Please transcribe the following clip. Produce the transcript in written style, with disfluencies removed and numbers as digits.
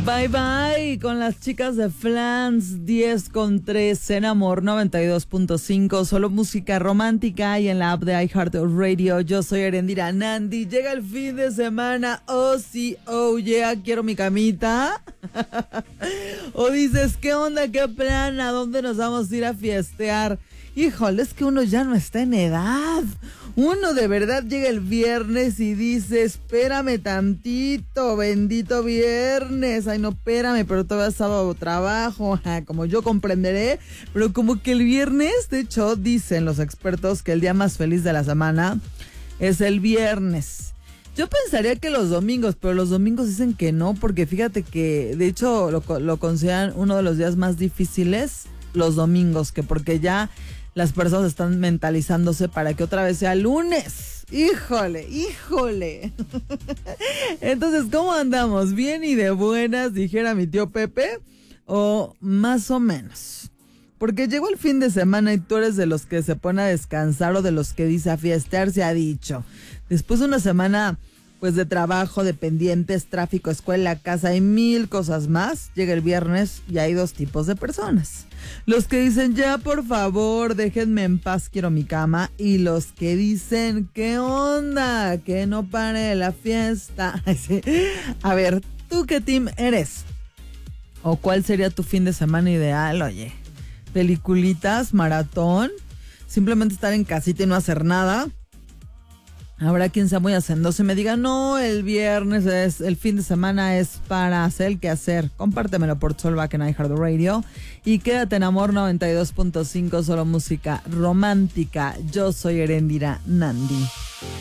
Bye bye con las chicas de Flans 10:3 en Amor 92.5, solo música romántica y en la app de iHeartRadio. Yo soy Erendira Nandi. Llega el fin de semana. Oh sí, oh yeah, quiero mi camita. O dices, ¿qué onda? ¿Qué plan? ¿A dónde nos vamos a ir a fiestear? Híjole, es que uno ya no está en edad. Uno de verdad llega el viernes y dice, espérame tantito, bendito viernes. Ay, no, espérame, pero todavía es sábado trabajo, como yo comprenderé. Pero como que el viernes, de hecho, dicen los expertos que el día más feliz de la semana es el viernes. Yo pensaría que los domingos, pero los domingos dicen que no, porque fíjate que, de hecho, lo consideran uno de los días más difíciles, los domingos, que porque ya las personas están mentalizándose para que otra vez sea lunes. ¡Híjole, híjole! Entonces, ¿cómo andamos? ¿Bien y de buenas, dijera mi tío Pepe? ¿O más o menos? Porque llegó el fin de semana y tú eres de los que se pone a descansar o de los que dice a fiestear, se ha dicho. Después de una semana pues de trabajo, de pendientes, tráfico, escuela, casa y mil cosas más, llega el viernes y hay dos tipos de personas. Los que dicen, ya por favor, déjenme en paz, quiero mi cama. Y los que dicen, ¿qué onda? Que no pare la fiesta. Sí. A ver, ¿tú qué team eres? ¿O cuál sería tu fin de semana ideal? Oye, peliculitas, maratón, simplemente estar en casita y no hacer nada. Habrá quien sea muy hacendoso y me diga, no, el viernes es, el fin de semana es para hacer el quehacer. Compártemelo por Soulback en iHeartRadio y quédate en Amor 92.5, solo música romántica. Yo soy Erendira Nandi.